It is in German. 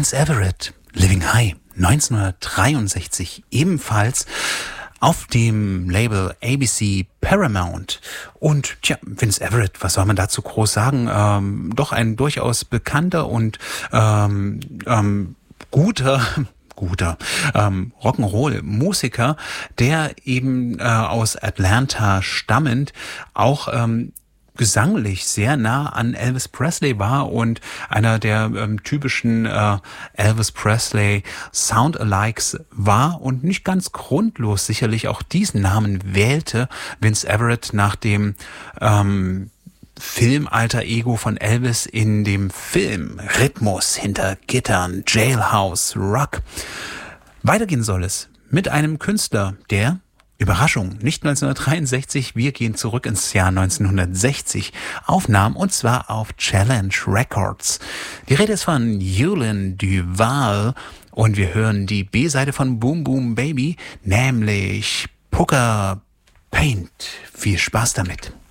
Vince Everett, Living High, 1963 ebenfalls auf dem Label ABC Paramount. Und Vince Everett, was soll man dazu groß sagen? Doch ein durchaus bekannter und guter Rock'n'Roll-Musiker, der eben aus Atlanta stammend auch gesanglich sehr nah an Elvis Presley war und einer der typischen Elvis Presley Sound-alikes war und nicht ganz grundlos sicherlich auch diesen Namen wählte. Vince Everett nach dem Film-Alter-Ego von Elvis in dem Film Rhythmus hinter Gittern, Jailhouse Rock. Weitergehen soll es mit einem Künstler, der Überraschung, nicht 1963, wir gehen zurück ins Jahr 1960, aufnahm, und zwar auf Challenge Records. Die Rede ist von Yulin Duval und wir hören die B-Seite von Boom Boom Baby, nämlich Poker Paint. Viel Spaß damit.